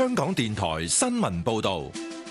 香港電台新聞報道。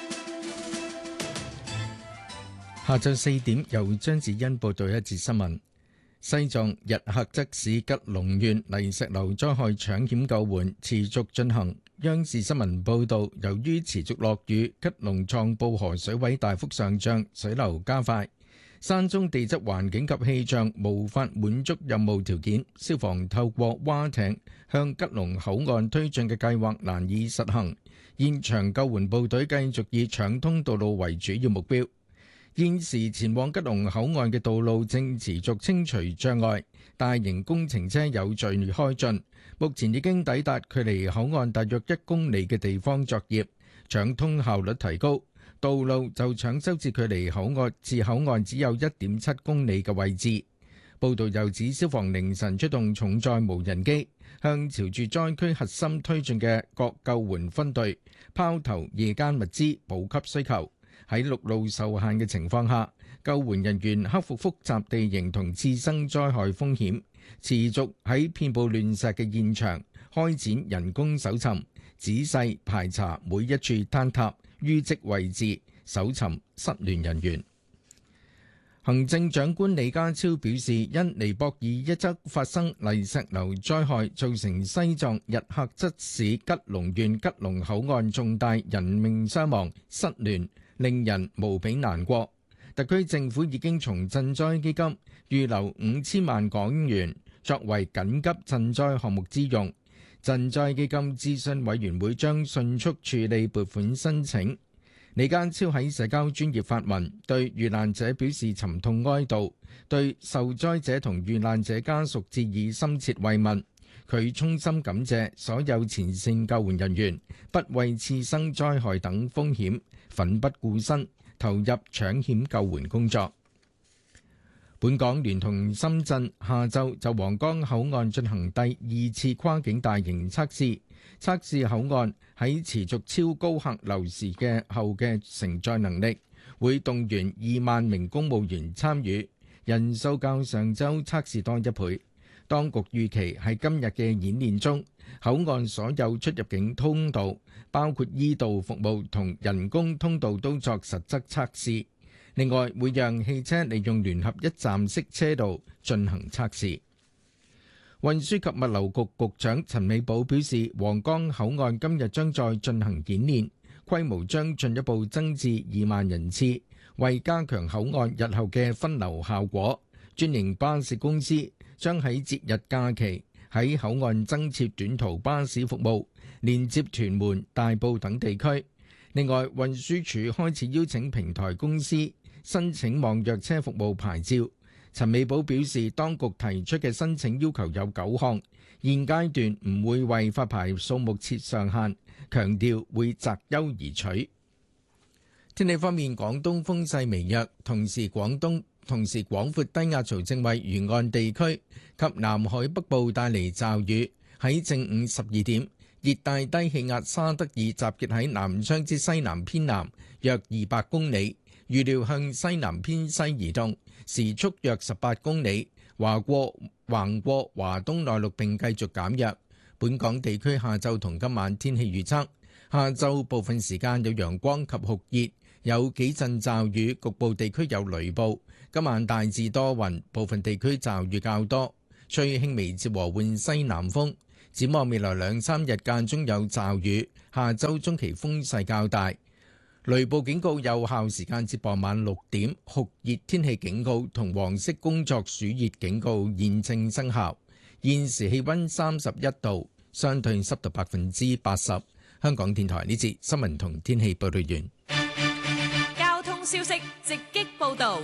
下晝4點，由張子欣報道一節新聞。西藏日喀則市吉隆縣泥石流災害搶險救援持續進行。央視新聞報道，由於持續落雨，吉隆藏布河水位大幅上漲，水流加快。山中地質環境及氣象無法滿足任務條件，消防透過蛙艇向吉隆口岸推進嘅計劃難以實行。現場救援部隊繼續以搶通道路為主要目標。現時前往吉隆口岸嘅道路正持續清除障礙，大型工程車有序開進，目前已經抵達距離口岸大約1公里嘅地方作業，搶通效率提高。道路就搶修至距離口岸只有1.7公里嘅位置。報道又指消防凌晨出動重載無人機，向朝住災區核心推進嘅各救援分隊拋投夜間物資，補給需求。喺陸路受限嘅情況下，救援人員克服複雜地形同次生災害風險，持續喺遍佈亂石嘅現場開展人工搜尋，仔細排查每一處坍塌淤積位置，搜尋失聯人員。行政長官李家超表示，因尼泊爾一則發生泥石流災害，造成西藏日喀則市吉隆縣吉隆口岸重大人命傷亡失聯，令人無比難過。特區政府已經從賑災基金預留5000萬港元作為緊急賑災項目之用。賑災基金諮詢委員會將迅速處理撥款申請。李家超喺社交專頁發文，對遇難者表示沉痛哀悼，對受災者同遇難者家屬致以深切慰問。佢衷心感謝所有前線救援人員，不畏次生災害等風險，奮不顧身投入搶險救援工作。本港聯同深圳下晝就皇崗口岸進行第2次跨境大型測試，測試口岸喺持續超高客流時後嘅承載能力，會動員2萬名公務員參與，人數較上週測試多1倍。當局預期喺今日嘅演練中，口岸所有出入境通道，包括醫道服務同人工通道都作實質測試。另外，會讓汽車利用聯合一站式車道進行測試。運輸及物流局局長陳美寶表示，皇崗口岸今日將再進行演練，規模將進一步增至2萬人次，為加強口岸日後嘅分流效果，專營巴士公司將喺節日假期喺口岸增設短途巴士服務，連接屯門、大埔等地區。另外，運輸署開始邀請平台公司申請網約車服務牌照。陳美寶表示，當局提出嘅申請要求有9項，現階段唔會為發牌數目設上限，強調會擇優而取。天氣方面，廣東風勢微弱，同時廣闊低壓槽正為沿岸地區及南海北部帶嚟驟雨。喺正午12點，熱帶低氣壓沙德爾集結喺南昌之西南偏南約200公里，預料向西南偏西移動，時速約18公里，橫過華東內陸並繼續減弱。本港地區下晝同今晚天氣預測：下晝部分時間有陽光及酷熱，有幾陣驟雨，局部地區有雷暴。今晚大致多雲，部分地區驟雨較多，吹輕微至和緩西南風。展望未來2-3日間中有驟雨，下週中期風勢較大。雷暴警告有效時間至傍晚6點，酷熱天氣警告同黃色工作暑熱警告現正生效。現時氣溫31度，相對濕度80%。香港電台呢節新聞同天氣報道完。 交通消息直擊報道。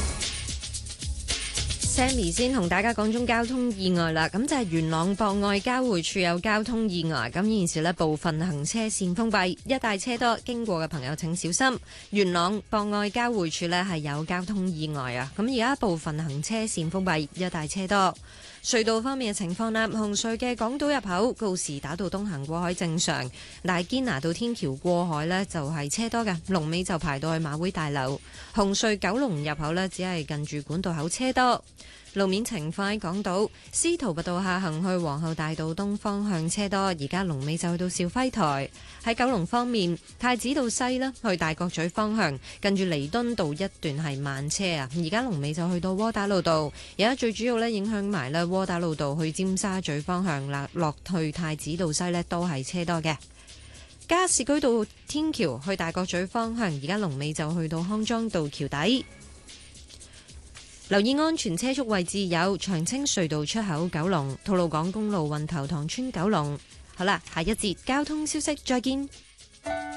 Sammy 先同大家講中交通意外啦，咁就係元朗博愛交匯處有交通意外，咁現時呢部分行車線封閉，一帶車多，經過嘅朋友請小心。元朗博愛交匯處呢係有交通意外啊，咁而家部分行車線封閉，一帶車多。隧道方面嘅情況啦，紅隧嘅港島入口告士打道東行過海正常，但係堅拿道天橋過海呢就係車多嘅，龍尾就排到去馬會大樓。紅隧九龍入口呢只係近住管道口車多。 路面情況喺港島司徒拔道下行去皇后大道東方向車多，而家龍尾就去到肇輝台。喺九龍方面，太子道西啦去大角咀方向，近住彌敦道一段係慢車啊，而家龍尾就去到窩打老道。而家最主要咧影響埋咧窩打老道去尖沙咀方向啦，落去太子道西咧都係車多嘅。加士居道天橋去大角咀方向，而家龍尾就去到康莊道橋底。留意安全車速位置有長青隧道出口九龍、吐露港公路運頭塘村九龍。好啦，下一節交通消息再見。